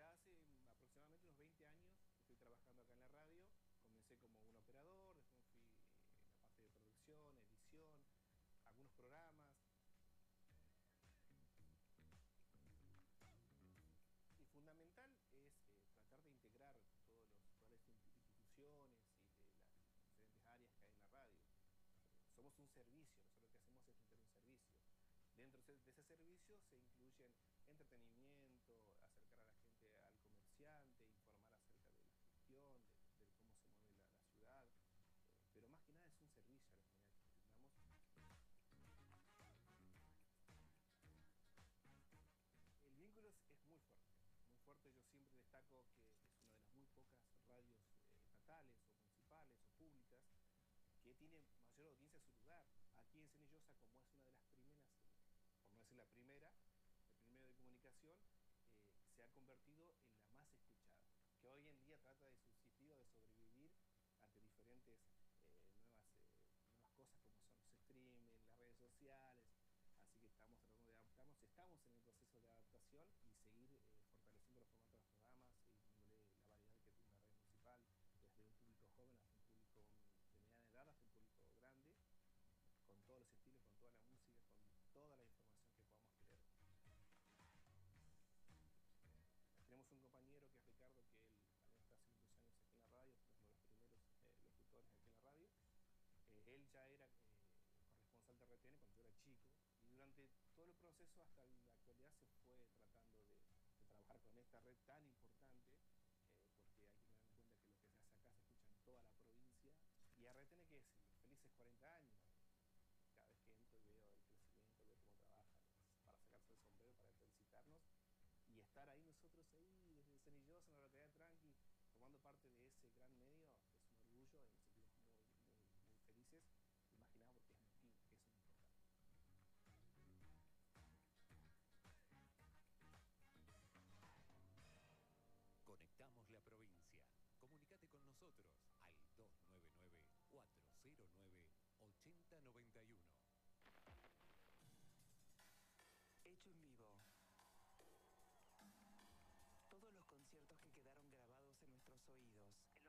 ya hace aproximadamente unos 20 años que estoy trabajando acá en la radio. Comencé como un operador, después fui en la parte de producción, edición, algunos programas. Y fundamental es tratar de integrar todas las instituciones y de las diferentes áreas que hay en la radio. Somos un servicio, nosotros lo que hacemos es brindar un servicio. Dentro de ese servicio se incluyen entretenimiento, acercar a la gente al comerciante, informar acerca de la gestión, de cómo se mueve la ciudad, pero más que nada es un servicio a la comunidad que brindamos. El vínculo es muy fuerte, muy fuerte. Yo siempre destaco que es una de las muy pocas radios estatales o municipales o públicas que tiene mayor audiencia a su lugar. Aquí en Cenillosa, como es una de las primeras, por no decir la primera, el primer medio de comunicación, se ha convertido en la más escuchada, que hoy en día trata de subsistir o de sobrevivir ante diferentes nuevas cosas como son los streaming, las redes sociales. Así que estamos tratando de adaptarnos, estamos en el proceso de adaptación y seguir fortaleciendo los formatos de los programas y dándole la variedad que tiene una red municipal, desde un público joven hasta un público de mediana edad hasta un público grande, con todos los estilos, con toda la música, con toda la información que podamos querer. Tenemos un compañero que es Ricardo, que él también está hace muchos años aquí en la radio, es uno de los primeros locutores aquí en la radio. Él ya era corresponsal de RTN cuando yo era chico, y durante todo el proceso hasta la actualidad se fue tratando de trabajar con esta red tan importante, porque hay que tener en cuenta que lo que se hace acá se escucha en toda la provincia, y a RTN, que es felices 40 años. Cada vez que entro y veo el crecimiento, veo cómo trabajan, para sacarse el sombrero, para felicitarnos y estar ahí nosotros ahí desde Cenillosa, en la localidad de Tranqui, formando parte de ese gran medio, es un orgullo y nos sentimos muy felices, imaginado porque es motivo, que eso es importante. Conectamos la provincia. Comunicate con nosotros al 299-409-8091. Hecho en vivo. Todos los conciertos que quedaron grabados en nuestros oídos.